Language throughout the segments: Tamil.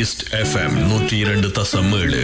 East FM 102.7.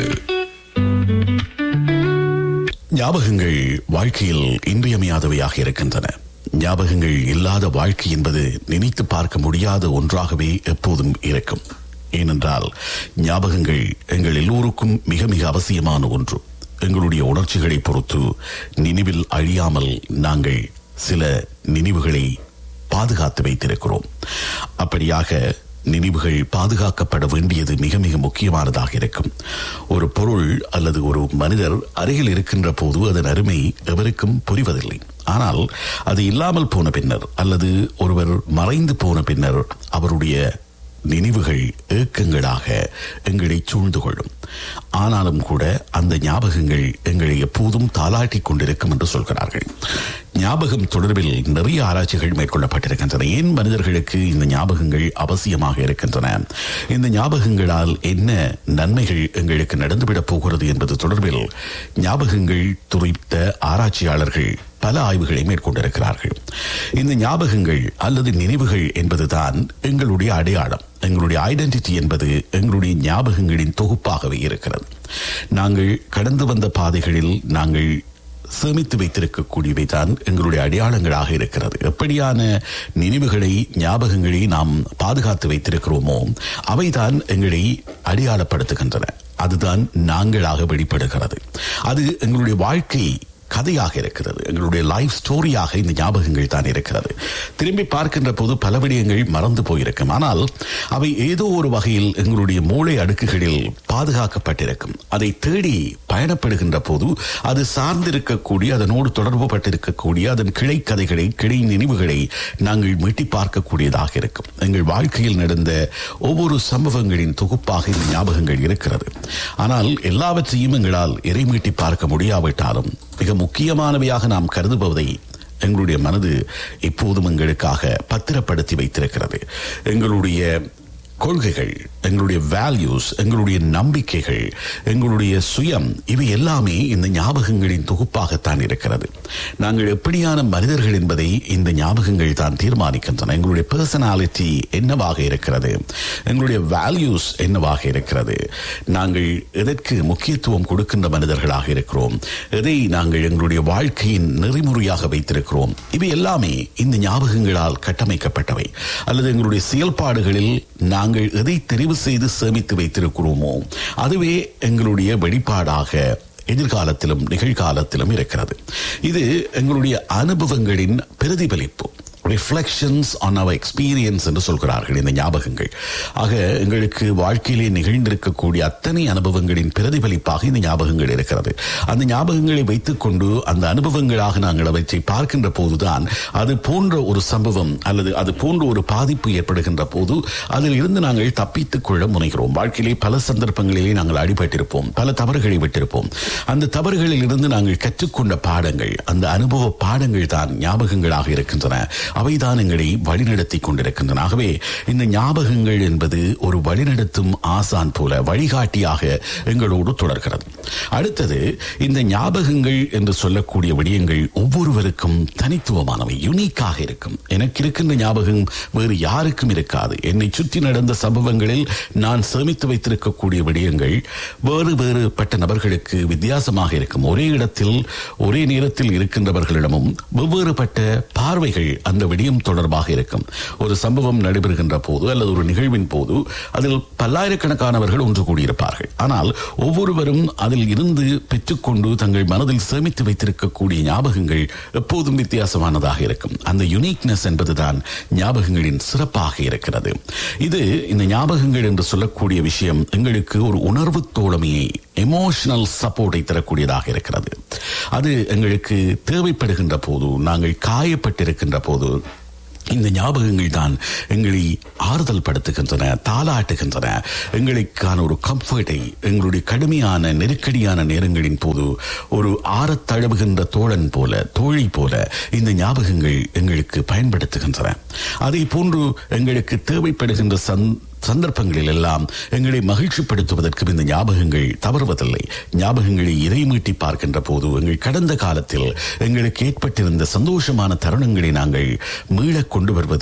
ஞாபகங்கள் வாழ்க்கையில் இன்றியமையாதவையாக இருக்கின்றன. ஞாபகங்கள் இல்லாத வாழ்க்கை என்பது நினைத்து பார்க்க முடியாத ஒன்றாகவே எப்போதும் இருக்கும். ஏனென்றால் ஞாபகங்கள் எங்கள் எல்லோருக்கும் மிக மிக அவசியமான ஒன்று. எங்களுடைய உணர்ச்சிகளை பொறுத்து நினைவில் அழியாமல் நாங்கள் சில நினைவுகளை பாதுகாத்து வைத்திருக்கிறோம். அப்படியாக நினைவுகள் பாதுகாக்கப்பட வேண்டியது மிக மிக முக்கியமானதாக இருக்கும். ஒரு பொருள் அல்லது ஒரு மனிதர் அருகில் இருக்கின்ற போது அதன் அருமை எவருக்கும் புரிவதில்லை. ஆனால் அது இல்லாமல் போன பின்னர் அல்லது ஒருவர் மறைந்து போன பின்னர் அவருடைய நினைவுகள் ஏக்கங்களாக எங்களை சூழ்ந்து கொள்ளும். ஆனாலும் கூட அந்த ஞாபகங்கள் எங்களை எப்போதும் தாளாட்டிக் கொண்டிருக்கும் என்று சொல்கிறார்கள். ஞாபகம் தொடர்பில் நிறைய ஆராய்ச்சிகள் மேற்கொள்ளப்பட்டிருக்கின்றன. ஏன் மனிதர்களுக்கு இந்த ஞாபகங்கள் அவசியமாக இருக்கின்றன, இந்த ஞாபகங்களால் என்ன நன்மைகள் எங்களுக்கு நடந்துவிடப் போகிறது என்பது தொடர்பில் ஞாபகங்கள் குறித்த ஆராய்ச்சியாளர்கள் பல ஆய்வுகளை மேற்கொண்டிருக்கிறார்கள். இந்த ஞாபகங்கள் அல்லது நினைவுகள் என்பதுதான் எங்களுடைய அடையாளம். எங்களுடைய ஐடென்டிட்டி என்பது எங்களுடைய ஞாபகங்களின் தொகுப்பாகவே இருக்கிறது. நாங்கள் கடந்து வந்த பாதைகளில் நாங்கள் சேமித்து வைத்திருக்கக்கூடியவை தான் எங்களுடைய அடையாளங்களாக இருக்கிறது. எப்படியான நினைவுகளை ஞாபகங்களை நாம் பாதுகாத்து வைத்திருக்கிறோமோ அவைதான் எங்களை அடையாளப்படுத்துகின்றன. அதுதான் நாங்களாக வெளிப்படுகிறது. அது எங்களுடைய வாழ்க்கை கதையாக இருக்கிறது. எங்களுடைய லைஃப் ஸ்டோரியாக இந்த ஞாபகங்கள் தான் இருக்கிறது. திரும்பி பார்க்கின்ற போது பல விடயங்கள் மறந்து போயிருக்கும். ஆனால் அவை ஏதோ ஒரு வகையில் எங்களுடைய மூளை அடுக்குகளில் பாதுகாக்கப்பட்டிருக்கும். அதை தேடி பயணப்படுகின்ற போது அது சார்ந்திருக்கக்கூடிய, அதனோடு தொடர்பு பட்டிருக்கக்கூடிய அதன் கிளை கதைகளை, கிளை நினைவுகளை நாங்கள் மீட்டி பார்க்கக்கூடியதாக இருக்கும். எங்கள் வாழ்க்கையில் நடந்த ஒவ்வொரு சம்பவங்களின் தொகுப்பாக இந்த ஞாபகங்கள் இருக்கிறது. ஆனால் எல்லாவற்றையும் எங்களால் இறைமீட்டி பார்க்க முடியாவிட்டாலும் மிக முக்கியமானவையாக நாம் கருதுபவதை எங்களுடைய மனது எப்போதும் எங்களுக்காக பத்திரப்படுத்தி வைத்திருக்கிறது. எங்களுடைய கொள்கைகள், எங்களுடைய வேல்யூஸ், எங்களுடைய நம்பிக்கைகள், எங்களுடைய சுயம், இவை எல்லாமே இந்த ஞாபகங்களின் தொகுப்பாகத்தான் இருக்கிறது. நாங்கள் எப்படியான மனிதர்கள் என்பதை இந்த ஞாபகங்கள் தான் தீர்மானிக்கின்றன. எங்களுடைய பர்சனாலிட்டி என்னவாக இருக்கிறது, எங்களுடைய வேல்யூஸ் என்னவாக இருக்கிறது, நாங்கள் எதற்கு முக்கியத்துவம் கொடுக்கின்ற மனிதர்களாக இருக்கிறோம், எதை நாங்கள் எங்களுடைய வாழ்க்கையின் நெறிமுறையாக வைத்திருக்கிறோம், இவை எல்லாமே இந்த ஞாபகங்களால் கட்டமைக்கப்பட்டவை. அல்லது எங்களுடைய செயல்பாடுகளில் நாங்கள் எதை தெரிவு செய்து சேமித்து வைத்திருக்கிறோமோ அதுவே எங்களுடைய வெளிப்பாடாக எதிர்காலத்திலும் நிகழ்காலத்திலும் இருக்கிறது. இது எங்களுடைய அனுபவங்களின் பிரதிபலிப்பு, ரிஃப்ளெக்ஷன்ஸ் ஆன் அவர் எக்ஸ்பீரியன்ஸ் என்று சொல்கிறார்கள் இந்த ஞாபகங்கள். ஆக எங்களுக்கு வாழ்க்கையிலே நிகழ்ந்திருக்கக்கூடிய அத்தனை அனுபவங்களின் பிரதிபலிப்பாக இந்த ஞாபகங்கள் இருக்கிறது. அந்த ஞாபகங்களை வைத்துக் கொண்டு அந்த அனுபவங்களாக நாங்கள் அவற்றை பார்க்கின்ற போதுதான் அது போன்ற ஒரு சம்பவம் அல்லது அது போன்ற ஒரு பாதிப்பு ஏற்படுகின்ற போது அதில் இருந்து நாங்கள் தப்பித்துக் கொள்ள முனைகிறோம். வாழ்க்கையிலே பல சந்தர்ப்பங்களிலே நாங்கள் அடிபட்டிருப்போம், பல தவறுகளை விட்டிருப்போம். அந்த தவறுகளில் இருந்து நாங்கள் கற்றுக்கொண்ட பாடங்கள், அந்த அனுபவ பாடங்கள் தான் ஞாபகங்களாக இருக்கின்றன. அவைதான் எங்களை வழிநடத்தி கொண்டிருக்கின்றன. ஆகவே இந்த ஞாபகங்கள் என்பது ஒரு வழிநடத்தும் ஆசான் போல வழிகாட்டியாக எங்களோடு தொடர்கிறது. அடுத்தது, இந்த ஞாபகங்கள் என்று சொல்லக்கூடிய விடயங்கள் ஒவ்வொருவருக்கும் தனித்துவமானவை, யுனிக்காக இருக்கும். எனக்கு இருக்கின்ற ஞாபகம் வேறு யாருக்கும் இருக்காது. என்னை சுற்றி நடந்த சம்பவங்களில் நான் சேமித்து வைத்திருக்கக்கூடிய விடயங்கள் வேறு வேறுபட்ட நபர்களுக்கு வித்தியாசமாக இருக்கும். ஒரே இடத்தில் ஒரே நேரத்தில் இருக்கின்றவர்களிடமும் வெவ்வேறுபட்ட பார்வைகள் அந்த விடயம் தொடர்பாக இருக்கும். ஒரு சம்பவம் நடைபெறுகின்ற போது அல்லது ஒரு நிகழ்வின் போது அதில் பல்லாயிரக்கணக்கானவர்கள் ஒன்று கூடியிருப்பார்கள். ஆனால் ஒவ்வொருவரும் அதில் இருந்து பெற்றுக்கொண்டு தங்கள் மனதில் சேமித்து வைத்திருக்கக்கூடிய ஞாபகங்கள் எப்போதும் வித்தியாசமானதாக இருக்கும். அந்த யுனிக்னஸ் என்பதுதான் ஞாபகங்களின் சிறப்பாக இருக்கிறது. இது இந்த ஞாபகங்கள் என்று சொல்லக்கூடிய விஷயம் எங்களுக்கு ஒரு உணர்வு தோழமையை, எமோஷனல் சப்போர்ட்டை தரக்கூடியதாக இருக்கிறது. அது எங்களுக்கு தேவைப்படுகின்ற போது, நாங்கள் காயப்பட்டிருக்கின்ற போது இந்த ஞாபகங்கள் தான் எங்களை ஆறுதல் படுத்துகின்றன, தாளாட்டுகின்றன. எங்களுக்கான ஒரு கம்ஃபர்ட்டை எங்களுடைய கடுமையான நெருக்கடியான நேரங்களின் போது ஒரு ஆறத் தழுவுகின்ற தோழன் போல, தோழி போல இந்த ஞாபகங்கள் எங்களுக்கு பயன்படுத்துகின்றன. அதே போன்று எங்களுக்கு தேவைப்படுகின்ற சந்தர்ப்பங்களில் எல்லாம் எங்களை மகிழ்ச்சிப்படுத்துவதற்கு இந்த ஞாபகங்கள் தவறுவதில்லை. ஞாபகங்களை இறைமீட்டி பார்க்கின்ற போது எங்கள் கடந்த காலத்தில் எங்களுக்கு ஏற்பட்டிருந்த சந்தோஷமான தருணங்களை நாங்கள் மீள கொண்டு வருவது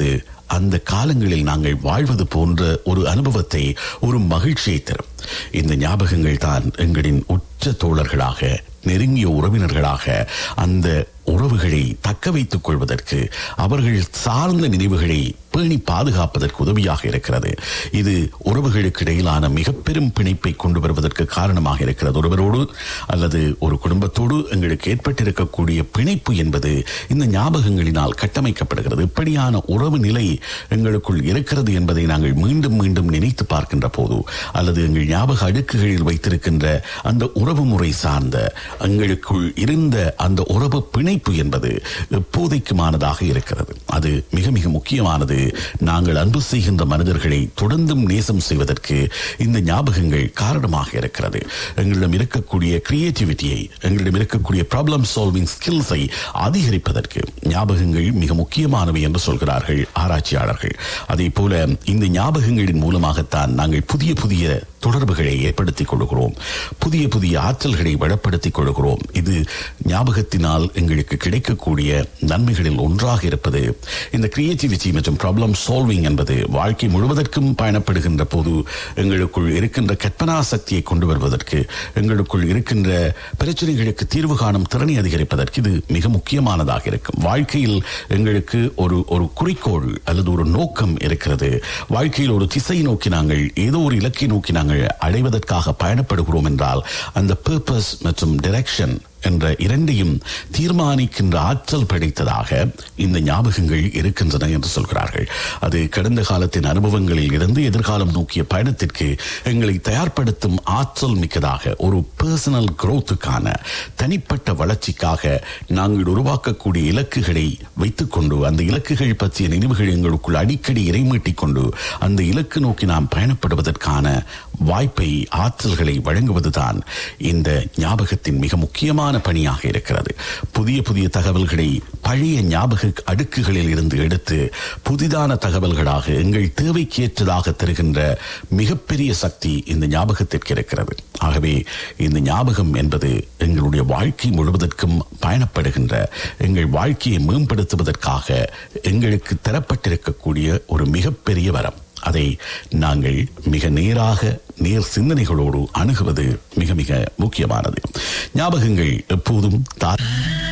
அந்த காலங்களில் நாங்கள் வாழ்வது போன்ற ஒரு அனுபவத்தை, ஒரு மகிழ்ச்சியை தரும். இந்த ஞாபகங்கள் தான் எங்களின் உச்ச தோழர்களாக, நெருங்கிய உறவினர்களாக அந்த உறவுகளை தக்க வைத்துக் கொள்வதற்கு, அவர்கள் சார்ந்த நினைவுகளை பேணி பாதுகாப்பதற்கு உதவியாக இருக்கிறது. இது உறவுகளுக்கு இடையிலான மிக பெரும் பிணைப்பை கொண்டு வருவதற்கு காரணமாக இருக்கிறது. ஒருவரோடு அல்லது ஒரு குடும்பத்தோடு எங்களுக்கு ஏற்பட்டிருக்கக்கூடிய பிணைப்பு என்பது இந்த ஞாபகங்களினால் கட்டமைக்கப்படுகிறது. இப்படியான உறவு நிலை எங்களுக்குள் இருக்கிறது என்பதை நாங்கள் மீண்டும் மீண்டும் நினைத்து பார்க்கின்ற போது, அல்லது எங்கள் ஞாபக அடுக்குகளில் வைத்திருக்கின்ற அந்த உறவு முறை சார்ந்த எங்களுக்குள் இருந்த அந்த உறவு பிணைப்பு என்பது எப்போதைக்குமானதாக இருக்கிறது. அது மிக மிக முக்கியமானது. நாங்கள் அன்பு செய்கின்ற மனிதர்களை தொடர்ந்தும் நேசம் செய்வதற்கு இந்த ஞாபகங்கள் காரணமாக இருக்கிறது. எங்களிடம் இருக்கக்கூடிய கிரியேட்டிவிட்டியை, எங்களிடம் இருக்கக்கூடிய ப்ராப்ளம் சால்விங் ஸ்கில்ஸை அதிகரிப்பதற்கு ஞாபகங்கள் மிக முக்கியமானவை என்று சொல்கிறார்கள் ஆராய்ச்சியாளர்கள். அதே போல இந்த ஞாபகங்களின் மூலமாகத்தான் நாங்கள் புதிய புதிய தொடர்புகளை ஏற்படுத்திக் கொள்கிறோம், புதிய புதிய ஆற்றல்களை வளப்படுத்திக் கொள்கிறோம். இது ஞாபகத்தினால் எங்களுக்கு கிடைக்கக்கூடிய நன்மைகளில் ஒன்றாக இருப்பது. இந்த கிரியேட்டிவிட்டி மற்றும் ப்ராப்ளம் சால்விங் என்பது வாழ்க்கை முழுவதற்கும் பயணப்படுகின்ற போது எங்களுக்குள் இருக்கின்ற கற்பனா சக்தியை கொண்டு வருவதற்கு, எங்களுக்குள் இருக்கின்ற பிரச்சனைகளுக்கு தீர்வு காணும் திறனை அதிகரிப்பதற்கு இது மிக முக்கியமானதாக இருக்கும். வாழ்க்கையில் எங்களுக்கு ஒரு குறிக்கோள் அல்லது ஒரு நோக்கம் இருக்கிறது. வாழ்க்கையில் ஒரு திசை நோக்கி நாங்கள், ஏதோ ஒரு இலக்கை நோக்கி நாங்கள் அடைவதற்காக பயணப்படுகிறோம் என்றால், அந்த பர்பஸ் மற்றும் டைரக்ஷன் என்ற இரண்டையும் தீர்மானிக்கின்ற ஆற்றல் படைத்ததாக இந்த ஞாபகங்கள் இருக்கின்றன என்று சொல்கிறார்கள். அது கடந்த காலத்தின் அனுபவங்களில் இருந்து எதிர்காலம் நோக்கிய பயணத்திற்கு எங்களை தயார்படுத்தும் ஆற்றல் மிக்கதாக, ஒரு பர்சனல் growthக்கான, தனிப்பட்ட வளர்ச்சிக்காக நாங்கள் உருவாக்கக்கூடிய இலக்குகளை வைத்துக்கொண்டு, அந்த இலக்குகள் பற்றிய நினைவுகள் எங்களுக்குள் அடிக்கடி இறைமீட்டிக் கொண்டு அந்த இலக்கு நோக்கி நாம் பயணப்படுவதற்கான வாய்ப்பை, ஆற்றல்களை வழங்குவதுதான் இந்த ஞாபகத்தின் மிக முக்கியமான பணியாக இருக்கிறது. புதிய புதிய தகவல்களை பழைய ஞாபக அடுக்குகளில் இருந்து எடுத்து புதிதான தகவல்களாக எங்கள் தேவைக்கு ஏற்றதாக தருகின்ற மிகப்பெரிய சக்தி இந்த ஞாபகத்திற்கு இருக்கிறது. ஆகவே இந்த ஞாபகம் என்பது எங்களுடைய வாழ்க்கை முழுவதற்கும் பயணப்படுகின்ற, எங்கள் வாழ்க்கையை மேம்படுத்துவதற்காக எங்களுக்கு தரப்பட்டிருக்கக்கூடிய ஒரு மிகப்பெரிய வரம். அதை நாங்கள் மிக நேர் சிந்தனைகளோடு அணுகுவது மிக மிக முக்கியமானது. ஞாபகங்கள் எப்போதும்